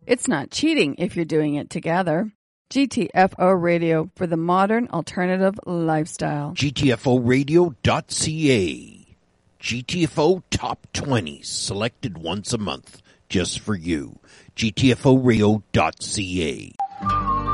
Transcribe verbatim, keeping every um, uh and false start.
It's not cheating if you're doing it together. G T F O Radio for the modern alternative lifestyle. G T F O radio dot C A. G T F O Top twenty, selected once a month, just for you. G T F O radio dot C A.